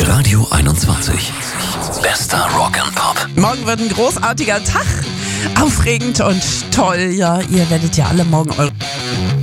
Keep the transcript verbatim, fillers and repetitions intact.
Radio einundzwanzig. Bester Rock and Pop. Morgen wird ein großartiger Tag. Aufregend und toll. Ja, ihr werdet ja alle morgen eure